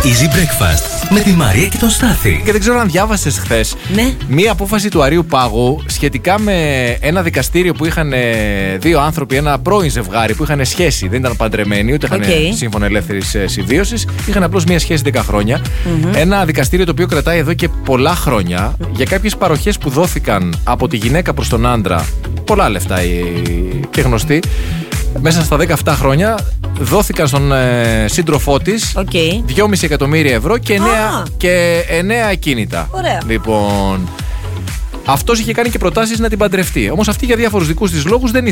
Easy Breakfast με τη Μαρία και τον Στάθη. Και δεν ξέρω αν διάβασες χθες μία απόφαση του Αρείου Πάγου σχετικά με ένα δικαστήριο που είχαν δύο άνθρωποι, ένα πρώην ζευγάρι που είχαν σχέση. Δεν ήταν παντρεμένοι, ούτε είχαν σύμφωνο ελεύθερης συμβίωσης. Είχαν απλώς μία σχέση 10 χρόνια. Ένα δικαστήριο το οποίο κρατάει εδώ και πολλά χρόνια για κάποιες παροχές που δόθηκαν από τη γυναίκα προς τον άντρα. Πολλά λεφτά και γνωστοί. Μέσα στα 17 χρόνια δόθηκαν στον σύντροφό της 2,5 εκατομμύρια ευρώ και 9 ακίνητα. Ωραία. Λοιπόν, αυτός είχε κάνει και προτάσεις να την παντρευτεί. Όμως αυτή για διάφορους δικούς της λόγους δεν